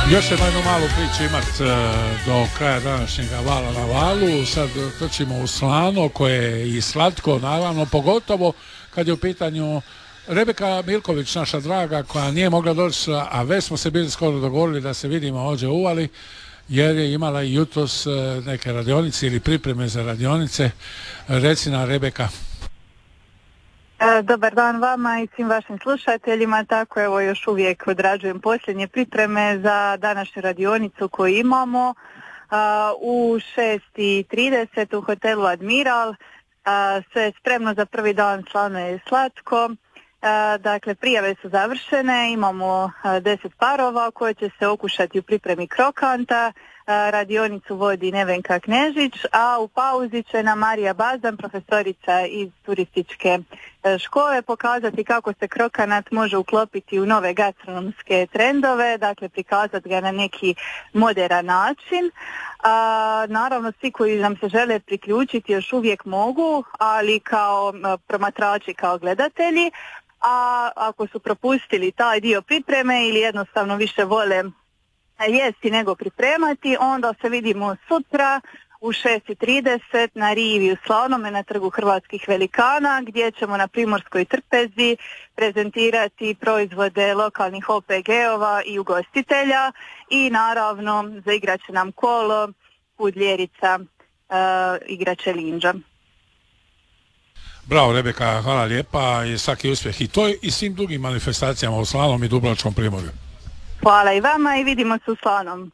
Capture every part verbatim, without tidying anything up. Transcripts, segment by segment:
Još ćemo jednu malu priču imati do kraja današnjeg Vala na valu. Sad trčimo u slano koje je i slatko, naravno, pogotovo kad je u pitanju Rebeka Milković, naša draga, koja nije mogla doći, a već smo se bili skoro dogovorili da se vidimo ovdje u Uvali, jer je imala i jutros neke radionice ili pripreme za radionice. Reci nam, Rebeka. Dobar dan vama i svim vašim slušateljima. Tako, evo, još uvijek odrađujem posljednje pripreme za današnju radionicu koju imamo u šest i trideset u hotelu Admiral. Sve je spremno za prvi dan, slano je slatko. Dakle, prijave su završene, imamo deset parova koje će se okušati u pripremi krokanta. Radionicu vodi Nevenka Knežić, a u pauzi će nam Marija Bazan, profesorica iz turističke škole, pokazati kako se krokanat može uklopiti u nove gastronomske trendove, dakle prikazati ga na neki moderan način. A, naravno, svi koji nam se žele priključiti još uvijek mogu, ali kao promatrači, kao gledatelji, a ako su propustili taj dio pripreme ili jednostavno više vole jesti nego pripremati, onda se vidimo sutra u šest i trideset na rivi u Slanome na Trgu hrvatskih velikana, gdje ćemo na Primorskoj trpezi prezentirati proizvode lokalnih O P G-ova i ugostitelja i naravno zaigrat će nam kolo Pudljerica, uh, igrače Linđa. Bravo, Rebeka, hvala lijepa i svaki uspjeh i toj i svim drugim manifestacijama u Slanom i Dubrovačkom primorju. Hvala i vama i vidimo se u Slanom.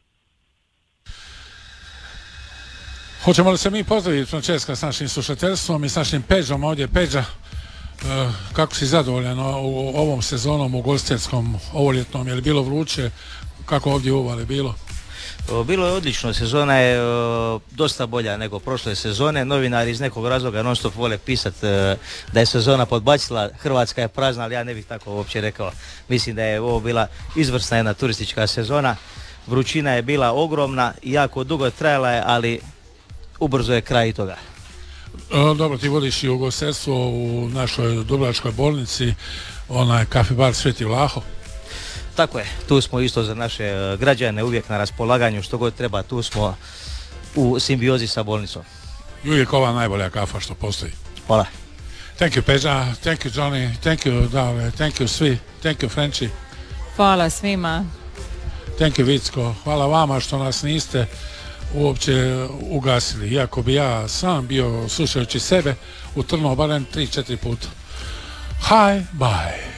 Hoćemo li se mi pozdraviti, Francesca, s našim slušateljstvom i s našim Peđom ovdje. Peđa, kako si zadovoljan u ovom sezonom ugostiteljskom, ovoljetnom? Je li bilo vruće? Kako ovdje u Uvali bilo? Bilo je odlično, sezona je o, dosta bolja nego prošle sezone. Novinari iz nekog razloga non stop vole pisati e, da je sezona podbacila, Hrvatska je prazna, ali ja ne bih tako uopće rekao. Mislim da je ovo bila izvrsna jedna turistička sezona. Vrućina je bila ogromna, jako dugo trajala je, ali ubrzo je kraj toga. Dobro, ti vodiš i ugostiteljstvo u našoj Dubrovačkoj bolnici, onaj kafe bar Sveti Vlaho. Tako je, tu smo isto za naše građane uvijek na raspolaganju, što god treba, tu smo u simbiozi sa bolnicom. I uvijek ova najbolja kafa što postoji. Hvala. Thank you, Peđa, thank you, Johnny, thank you, Dave, thank you, svi, thank you, Frenči. Hvala svima. Thank you, Vicko, hvala vama što nas niste uopće ugasili, iako bi ja sam bio, slušajući sebe, utrnuo barem tri četiri puta. Hi, bye.